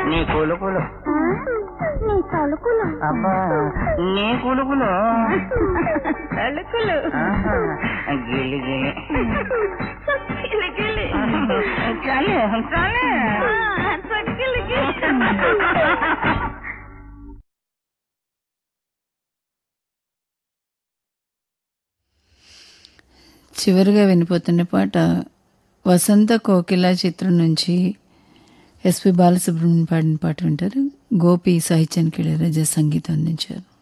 నీ కులుకులు నీ తలుకులు అబ్బా నీ కులుకులు తలుకులు గిలి గిలి గిలి గిలి చాలే చాలే చక్కిలి గిలి. చివరిగా వినిపోతున్న పాట వసంత కోకిల చిత్రం నుంచి ఎస్పి బాలసుబ్రహ్మణ్యం పాడిన పాట వింటారు. గోపి సాహిత్యానికి ఇళయరాజా సంగీతం అందించారు.